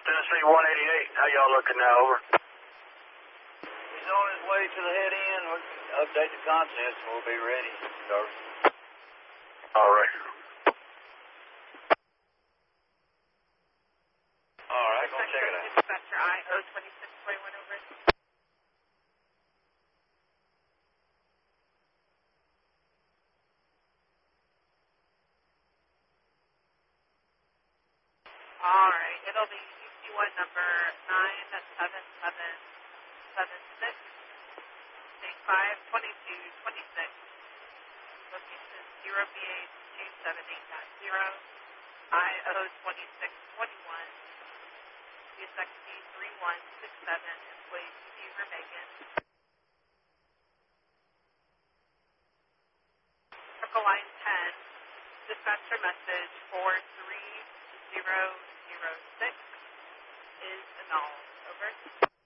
Tennessee 188. How y'all looking now? Over. He's on his way to the head end. We'll update the contents and we'll be ready. Start. All right. All right, go check it out. Dispatcher IO 2621 over. All right, it'll be UC1 number 97776, state 52226, location 0BH278.0, IO 2621, USXT 3167, employee Beaver Megan. Circle line 10, dispatcher message 43006 is annulled. Over.